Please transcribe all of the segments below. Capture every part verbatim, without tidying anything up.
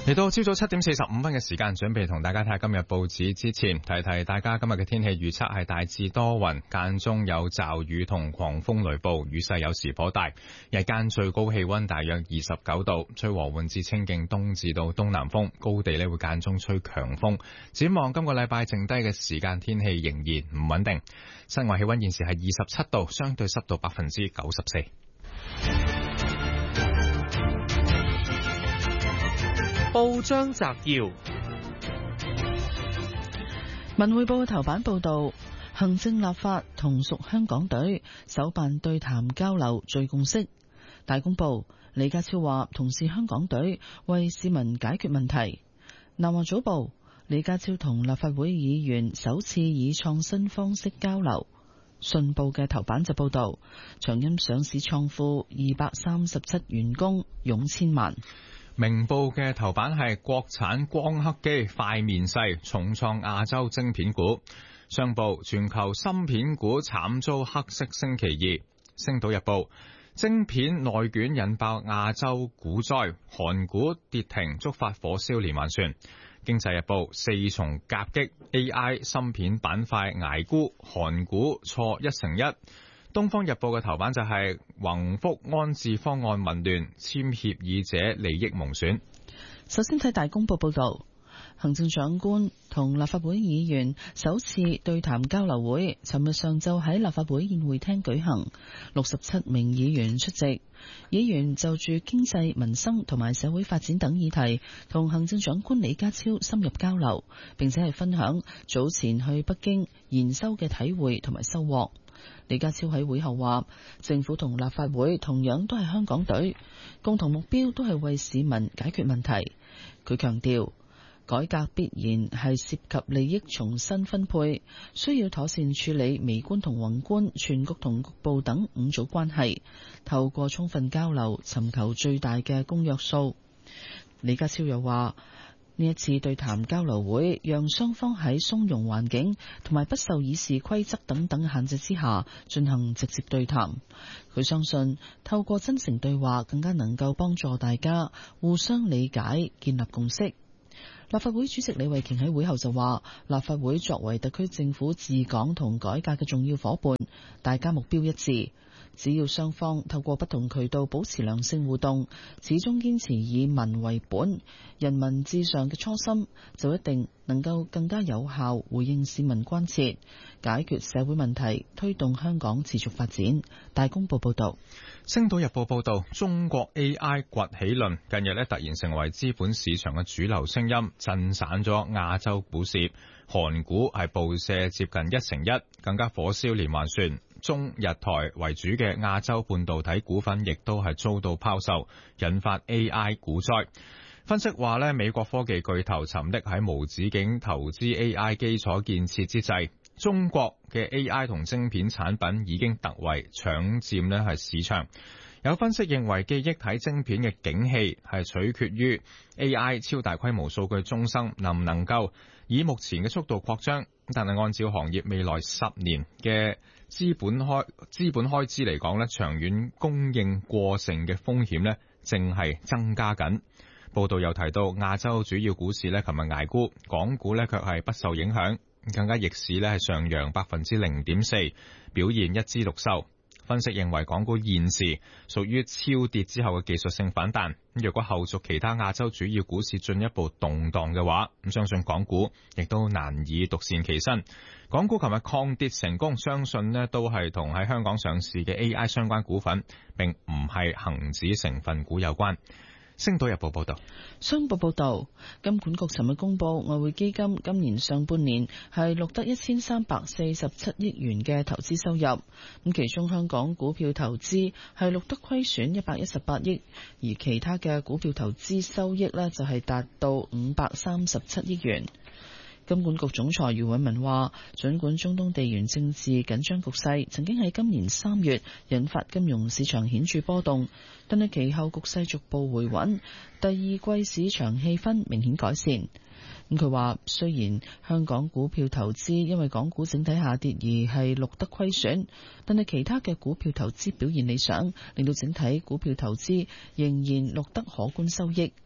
嚟到朝早七點四十五分嘅時間，準備同大家睇下今日報紙之前，提提大家今日嘅天氣預測係大致多雲，間中有驟雨同狂風雷暴，雨勢有時頗大。日間最高氣溫大約二十九度，吹和緩至清勁東至到東南風，高地呢會間中吹強風。展望今個禮拜剩低嘅時間，天氣仍然唔穩定。室外氣溫現時係二十七度，相對濕度百分之九十四。 報章摘要：文匯報嘅頭版報道，行政立法同屬香港隊，首辦對談交流最共識。大公報，李家超話同是香港隊，為市民解決問題。南華早報，李家超同立法會議員首次以創新方式交流。信報嘅頭版就報道，長鑫上市創富二百三十七員工湧千萬。 明報嘅頭版係國產光刻機快面世，重創亞洲晶片股。商報，全球芯片股慘遭黑色星期二。星島日報，晶片內卷引爆亞洲股災，韓股跌停觸發火燒連環船。經濟日報，四重夾擊 A I 芯片板塊捱沽，韓股挫一成一。東方日報嘅頭版就係宏福安置方案混亂，簽協議者利益蒙損。 首先睇大公報報道，行政長官同立法會議員首次對談交流會，尋日上晝喺立法會宴會廳舉行，六十七名議員出席。議員就住經濟民生同埋社會發展等議題，同行政長官李家超深入交流，並且係分享早前去北京研修嘅體會同埋收穫。李家超喺會後話，政府同立法會同樣都係香港隊，共同目標都係為市民解決問題。佢強調，改革必然係涉及利益重新分配，需要妥善處理微觀同宏觀、全局同局部等五組關係，透過充分交流，尋求最大嘅公約數。李家超又話，呢一次對談交流會，讓雙方喺鬆容環境同埋不受議事規則等等限制之下進行直接對談。佢相信透過真誠對話，更加能夠幫助大家互相理解、建立共識。立法會主席李慧瓊喺會後就話，立法會作為特區政府治港同改革嘅重要夥伴，大家目標一致。只要雙方透過不同渠道保持良性互動，始終堅持以民為本、人民至上嘅初心，就一定能夠更加有效回應市民關切，解決社會問題，推動香港持續發展。大公報報道。 星島日報報道，中國 A I 崛起論近日咧突然成為資本市場嘅主流聲音，震散咗亞洲股市。韓股係暴瀉接近一成一，更加火燒連環船。中日台為主嘅亞洲半導體股份亦都係遭到拋售，引發 A I 股災。分析話咧，美國科技巨頭沉溺喺無止境投資 A I 基礎建設之際，中國嘅 A I 同晶片產品已經突圍搶佔咧係市場。有分析認為，記憶體晶片嘅景氣係取決於 A I 超大規模數據中心能唔能夠以目前嘅速度擴張，但係按照行業未來十年嘅資本開資本開支嚟講咧，長遠供應過剩嘅風險咧，正係增加緊。報道又提到，亞洲主要股市咧，琴日捱沽，港股咧卻係不受影響，更加逆市咧係上揚百分之零點四，表現一枝獨秀。分析認為，港股現時屬於超跌之後嘅技術性反彈。若果後續其他亞洲主要股市進一步動盪嘅話，咁相信港股亦都難以獨善其身。港股琴日抗跌成功，相信呢都係同喺香港上市嘅 A I 相關股份，並唔係恒指成分股有關。星島日報報道。 商報報道，金管局尋日公布，外匯基金今年上半年係錄得一千三百四十七億元嘅投資收入，咁其中香港股票投資係錄得虧損一百一十八億，而其他嘅股票投資收益呢就係達到五百三十七億元。金管局總裁余偉文話，儘管中東地緣政治緊張局勢曾經喺今年三月引發金融市場顯著波動，但係其後局勢逐步回穩，第二季市場氣氛明顯改善。咁佢話，雖然香港股票投資因為港股整體下跌而係錄得虧損，但係其他嘅股票投資表現理想，令到整體股票投資仍然錄得可觀收益。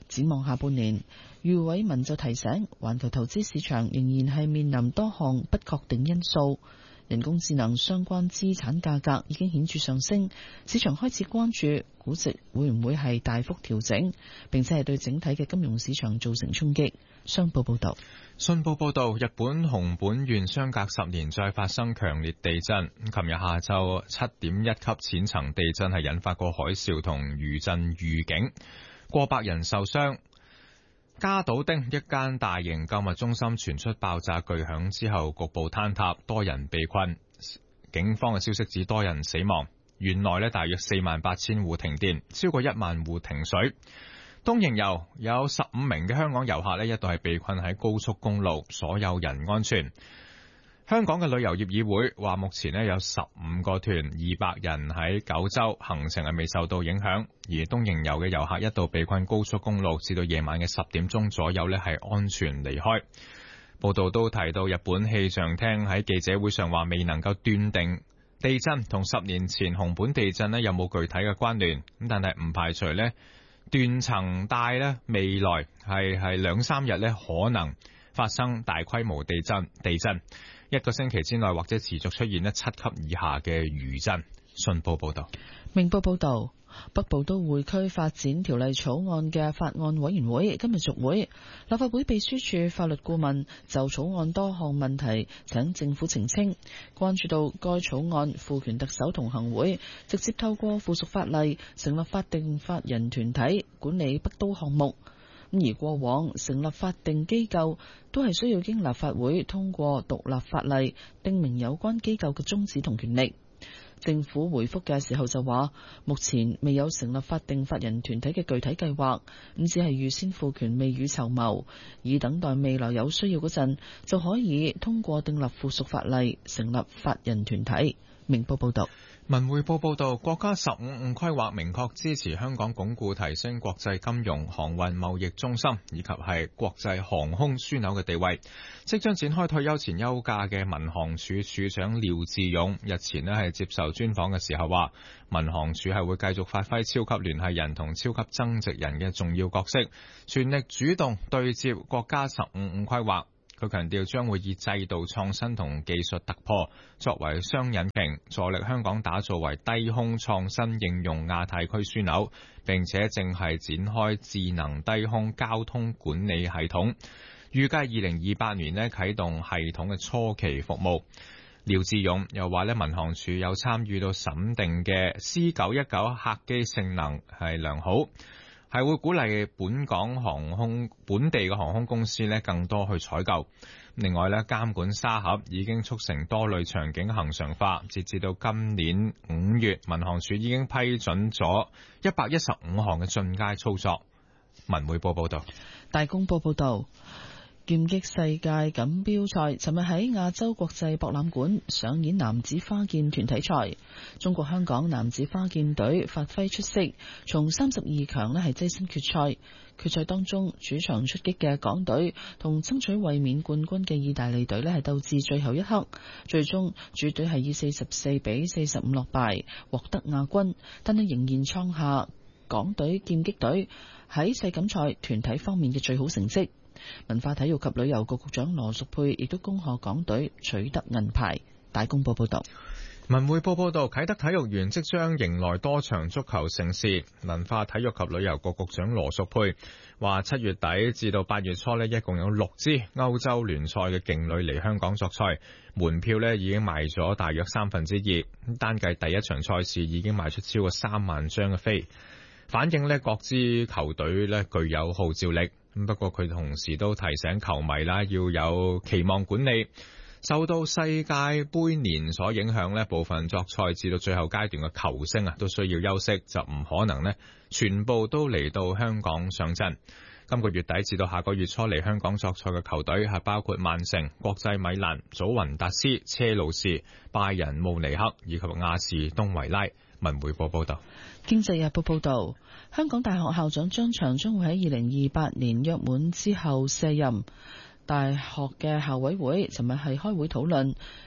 展望下半年，余偉文就提醒，環球投資市場仍然係面臨多項不確定因素。人工智能相關資產價格已經顯著上升，市場開始關注估值會唔會係大幅調整，並且係對整體嘅金融市場造成衝擊。商報報道。 信報報道，日本熊本縣相隔十年再發生強烈地震。琴日下晝七點一級淺層地震係引發過海嘯同餘震預警，過百人受傷。加島町一間大型購物中心傳出爆炸巨響之後，局部坍塌，多人被困。警方嘅消息指多人死亡。縣內呢大約四萬八千戶停電，超過一萬戶停水。東瀛遊有十五名嘅香港遊客呢一度係被困喺高速公路，所有人安全。香港嘅旅遊業議會話，目前呢有十五個團，二百人喺九州行程係未受到影響，而東瀛遊嘅遊客一度被困高速公路，至到夜晚嘅十點鐘左右呢係安全離開。報道都提到，日本氣象廳喺記者會上話，未能夠斷定地震同十年前熊本地震呢有冇具體嘅關聯，咁但係唔排除呢斷層帶呢未來係係兩三日呢可能發生大規模地震地震。一個星期之內或者持續出現呢七級以下嘅餘震。信報報道。 明報報道，北部都會區發展條例草案嘅法案委員會今日續會，立法會秘書處法律顧問就草案多項問題請政府澄清，關注到該草案賦權特首同行會直接透過附屬法例成立法定法人團體管理北都項目。而過往成立法定機構都係需要經立法會通過獨立法例定明有關機構嘅宗旨同權力。政府回覆嘅時候就話，目前未有成立法定法人團體嘅具體計劃，咁只係預先賦權未雨綢繆，以等待未來有需要嗰陣就可以通過訂立附屬法例成立法人團體。明報報道。 文匯報報道，國家十五五規劃明確支持香港鞏固提升國際金融、航運、貿易中心以及係國際航空樞紐嘅地位。即將展開退休前休假嘅民航處處長廖志勇日前呢係接受專訪嘅時候話，民航處係會繼續發揮超級聯繫人同超級增值人嘅重要角色，全力主動對接國家十五五規劃。佢強調將會以制度創新同技術突破作為雙引擎，助力香港打造為低空創新應用亞太區樞紐，並且正係展開智能低空交通管理系統，預計二零二八年呢啟動系統嘅初期服務。廖志勇又話咧，民航處有參與到審定嘅 C 九一九客機性能係良好，係會鼓勵本港航空本地嘅航空公司咧更多去採購。另外咧，監管沙盒已經促成多類場景恆常化，截至到今年五月，民航處已經批准咗一百一十五項嘅進階操作。文匯報報道。 大公報報道，劍擊世界錦標賽尋日喺亞洲國際博覽館上演男子花劍團體賽，中國香港男子花劍隊發揮出色，從三十二強呢係躋身決賽。決賽當中，主場出擊嘅港隊同爭取衛冕冠軍嘅意大利隊呢係鬥至最後一刻，最終主隊係以四十四比四十五落敗，獲得亞軍，但係仍然創下港隊劍擊隊喺世錦賽團體方面嘅最好成績。文化體育及旅遊局局長羅淑佩亦都恭賀港隊取得銀牌。大公報報道。 文匯報報道，啟德體育園即將迎來多場足球盛事。文化體育及旅遊局局長羅淑佩話，七月底至到八月初呢，一共有六支歐洲聯賽嘅勁旅嚟香港作賽，門票呢已經賣咗大約三分之二。單計第一場賽事已經賣出超過三萬張嘅飛，反映呢各支球隊呢具有號召力。不過佢同時都提醒球迷啦，要有期望管理。受到世界盃年所影響呢，部分作賽至到最後階段嘅球星啊，都需要休息，就唔可能呢全部都嚟到香港上陣。今個月底至到下個月初嚟香港作賽嘅球隊係包括曼城、國際米蘭、祖雲達斯、車路士、拜仁慕尼黑以及亞士東維拉。文匯報報道。 經濟日報報道，香港大學校長張翔將會喺二零二八年約滿之後卸任。大學嘅校委會尋日係開會討論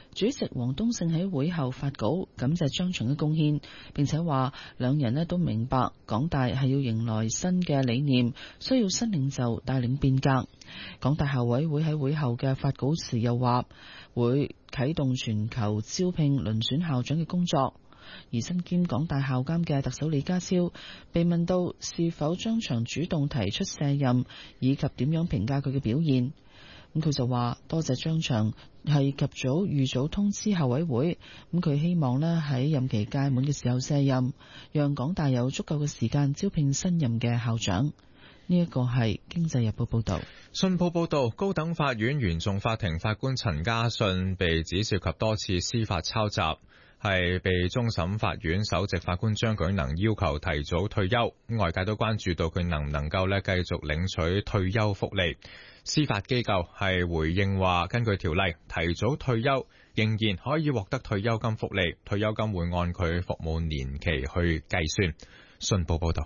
主席王冬勝喺會後發稿感謝張翔嘅貢獻，並且話兩人咧都明白港大係要迎來新嘅理念，需要新領袖帶領變革。港大校委會喺會後嘅發稿時又話會啟動全球招聘遴選校長嘅工作。而身兼港大校監嘅特首李家超被問到是否張翔主動提出卸任，以及點樣評價佢嘅表現，咁佢就話多謝張翔係及早預早通知校委會，咁佢希望呢喺任期屆滿嘅時候卸任，讓港大有足夠嘅時間招聘新任嘅校長。呢一個係《經濟日報》報導。 信報報導，高等法院原訟法庭法官陳家信被指涉及多次司法抄襲，係被終審法院首席法官張舉能要求提早退休。外界都關注到佢能唔能夠咧繼續領取退休福利。司法機構係回應話，根據條例，提早退休仍然可以獲得退休金福利，退休金會按佢服務年期去計算。信報報導。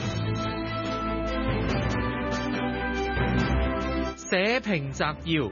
社評摘要。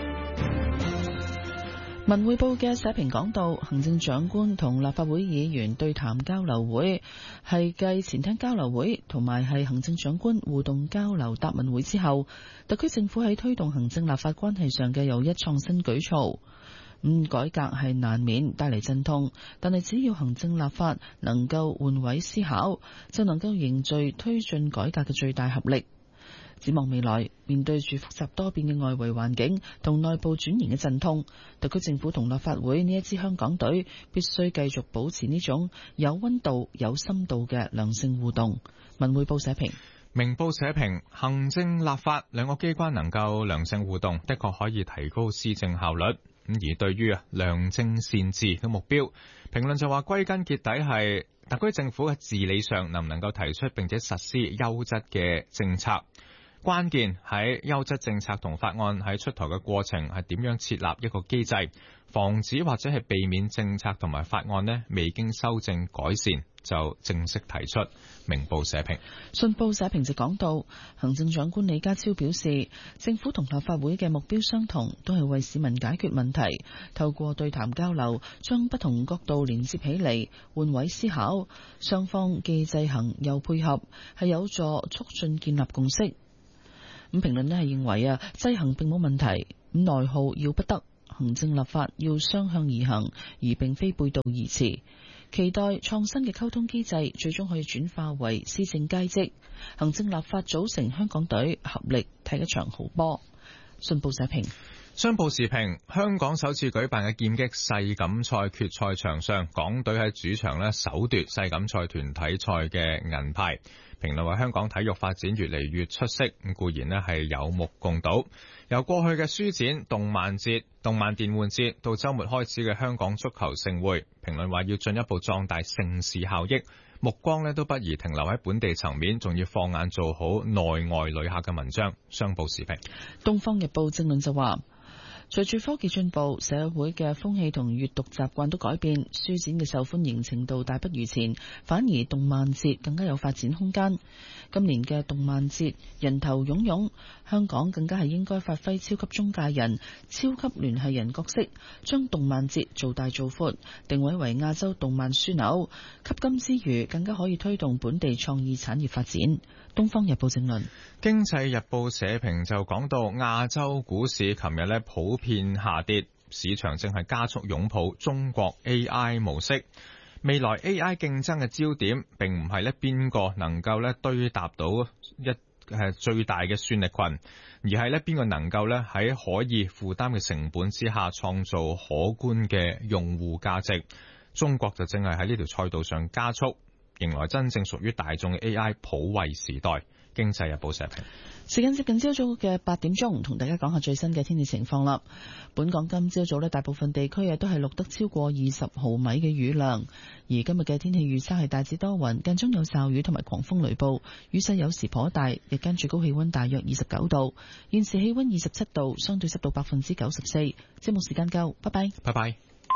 文匯報嘅社評講到，行政長官同立法會議員對談交流會係繼前廳交流會同埋係行政長官互動交流答問會之後，特區政府喺推動行政立法關係上嘅又一創新舉措。咁改革係難免帶嚟陣痛，但係只要行政立法能夠換位思考，就能夠凝聚推進改革嘅最大合力。展望未來，面對住複雜多變嘅外圍環境同內部轉型嘅陣痛，特區政府同立法會呢一支香港隊必須繼續保持呢種有溫度、有深度嘅良性互動。文匯報社評。 明報社評，行政立法兩個機關能夠良性互動，的確可以提高施政效率。咁而對於啊良政善治嘅目標，評論就話歸根結底係特區政府嘅治理上能唔能夠提出並且實施優質嘅政策。關鍵喺優質政策同法案喺出台嘅過程係點樣設立一個機制，防止或者係避免政策同埋法案呢未經修正改善就正式提出。明報社評。 信報社評就講到，行政長官李家超表示，政府同立法會嘅目標相同，都係為市民解決問題，透過對談交流，將不同角度連接起嚟，換位思考，雙方既制衡又配合，係有助促進建立共識。咁評論呢係認為啊，制衡並冇問題，咁內耗要不得，行政立法要雙向而行，而並非背道而馳。期待創新嘅溝通機制最終可以轉化為施政佳績，行政立法組成香港隊，合力踢一場好波。信報社評。 商報時評，香港首次舉辦嘅劍擊世錦賽決賽場上，港隊喺主場呢首奪世錦賽團體賽嘅銀牌。評論話香港體育發展越嚟越出色，咁固然呢係有目共睹。由過去嘅書展、動漫節、動漫電玩節到週末開始嘅香港足球盛會，評論話要進一步壯大盛事效益，目光呢都不宜停留喺本地層面，仲要放眼做好內外旅客嘅文章。商報時評。 東方日報正論就話，隨住科技進步，社會嘅風氣同閱讀習慣都改變，書展嘅受歡迎程度大不如前，反而動漫節更加有發展空間。今年嘅動漫節人頭湧湧，香港更加係應該發揮超級中介人、超級聯繫人角色，將動漫節做大做闊，定位為亞洲動漫樞紐，吸金之餘更加可以推動本地創意產業發展。東方日報正論。 經濟日報社評就講到，亞洲股市琴日咧普遍下跌，市場正係加速擁抱中國 A I 模式。未來 A I 競爭嘅焦點並唔係咧邊個能夠咧堆搭到一誒最大嘅算力群，而係咧邊個能夠咧喺可以負擔嘅成本之下創造可觀嘅用戶價值。中國就正係喺呢條賽道上加速，迎來真正屬於大眾嘅 A I 普惠時代。經濟日報社評。 時間接近朝早嘅八點鐘，同大家講下最新嘅天氣情況啦。本港今朝早呢，大部分地區啊都係錄得超過二十毫米嘅雨量，而今日嘅天氣預測係大致多雲，間中有驟雨同埋狂風雷暴，雨勢有時頗大，日間最高氣溫大約二十九度，現時氣溫二十七度，相對濕度百分之九十四。節目時間夠，拜拜， 拜拜。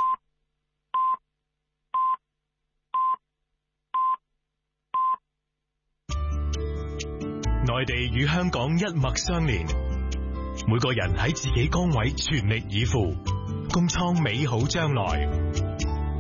內地與香港一脈相連，每個人喺自己崗位全力以赴， 共創美好將來。